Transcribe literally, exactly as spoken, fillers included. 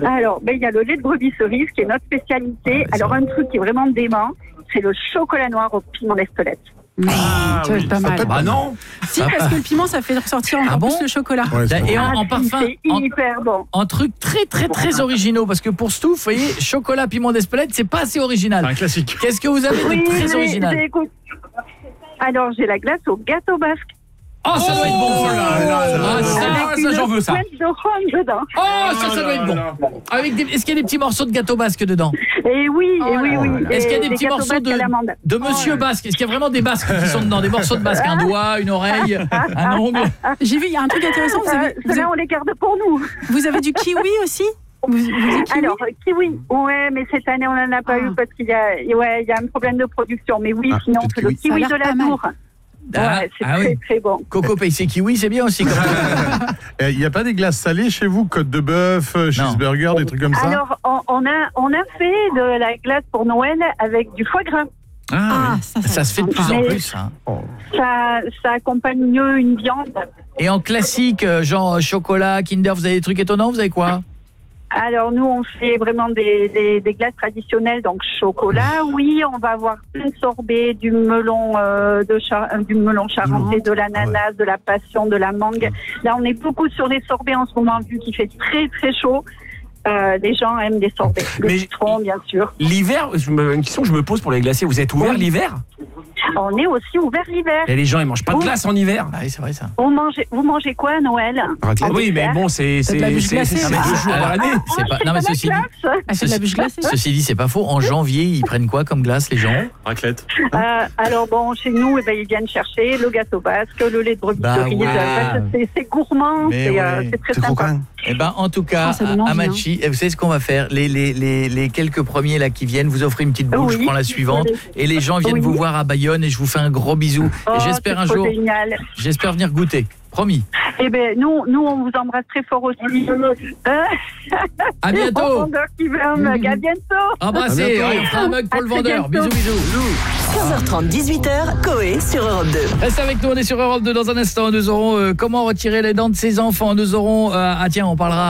Alors, ben, il y a le lait de brebis cerise qui est notre spécialité. Ah, Alors, un truc qui est vraiment dément, c'est le chocolat noir au piment d'Espelette. Ah, oui. Pas mal. Ah non. Si, parce que le piment, ça fait ressortir encore ah bon plus le chocolat. Ouais, Et en, Ah, en parfum, c'est hyper en, bon. en truc très très très originaux, parce que pour Stouff, vous voyez, chocolat piment d'Espelette, c'est pas assez original. C'est un classique. Qu'est-ce que vous avez de Oui, très j'ai- original? j'ai écoute- Alors, j'ai la glace au gâteau basque. Oh, ça doit être bon, ça. là là là Ah, là. ça, Avec ça, une j'en veux ça. pointe de rhum dedans. Oh, ça, ça doit être bon. Avec des, est-ce qu'il y a des petits morceaux de gâteau basque dedans? Et oui, Oh et oui, là oui. là. Est-ce qu'il y a des Et petits gâteaux morceaux basques de, à l'amande. de monsieur basque? Est-ce qu'il y a vraiment des basques qui sont dedans? Des morceaux de basque? Un doigt, une oreille, un ongle? J'ai vu, il y a un truc intéressant. Vous avez, Euh, vous Ceux-là, avez, on les garde pour nous. vous avez du kiwi aussi? Vous, vous avez kiwi? Alors, euh, kiwi, ouais, mais cette année, on n'en a pas Ah. eu parce qu'il y a, ouais, il y a un problème de production. Mais oui, Ah, sinon, peut-être c'est le kiwi. kiwi Ça a de l'air la pas mal. Tour. Ah, Ouais, c'est ah très, oui. très bon. Coco paye ses kiwis, c'est bien aussi. Comme ça. Il n'y a pas des glaces salées chez vous? Côte de bœuf, euh, cheeseburger, des trucs comme ça? Alors, on, on a, on a fait de la glace pour Noël avec du foie gras. Ah, ça, ça, Ça se fait de plus en Mais- plus. Hein. Ça, ça accompagne mieux une viande. Et en classique, euh, genre chocolat, Kinder, vous avez des trucs étonnants? Vous avez quoi? Alors, nous, on fait vraiment des, des, des glaces traditionnelles, donc chocolat, oui, on va avoir plein de sorbets, du melon, euh, de char- euh, du melon charentais, de l'ananas, de la passion, de la mangue. Là, on est beaucoup sur les sorbets en ce moment, vu qu'il fait très, très chaud. Euh, les gens aiment des sorbets. Le Mais- citron, bien sûr. L'hiver, je me- une question que je me pose pour les glaciers, vous êtes ouvert Oui. l'hiver? On est aussi ouvert l'hiver. Et les gens, ils mangent pas de Oh. glace en hiver? Ah oui, c'est vrai ça. Vous mangez, vous mangez quoi à Noël? Raclette. En Oui, mais dessert bon, c'est C'est de la c'est bûche c'est- glacée. c'est Non, mais deux jours alors, à l'année. c'est pas. Non mais la ceci dit, glace. Elle fait de la bûche glacée. ceci dit, c'est pas faux. En janvier, ils prennent quoi comme glace, les gens? Raclette. Euh, alors bon, chez nous, eh ben, ils viennent chercher le gâteau basque, le lait de brebis Bah cerise. ouais. Euh, c'est, c'est gourmand, Mais c'est, euh, ouais. c'est très C'est sympa. croquant. Eh ben, en tout cas, Oh, ça donne envie, Amachi, vous savez ce qu'on va faire? Les, les, les, les quelques premiers là qui viennent, vous offrez une petite boule, Oui. je prends la suivante, et les gens viennent Oui. vous voir à Bayonne et je vous fais un gros bisou. Oh, Et j'espère c'est un trop jour, génial. j'espère venir goûter. Promis. Eh ben, nous, nous, on vous embrasse très fort aussi. Euh, À au bientôt. vendeur qui veut un mug, à bientôt. Embrassez. À bientôt. Ouais, on fera un mug pour À le très vendeur. Bisous, bientôt. bisous. quinze heures trente, dix-huit heures, Coé sur Europe deux. Reste avec nous, on est sur Europe deux dans un instant. Nous aurons euh, comment retirer les dents de ses enfants. Nous aurons, euh, ah tiens, on parlera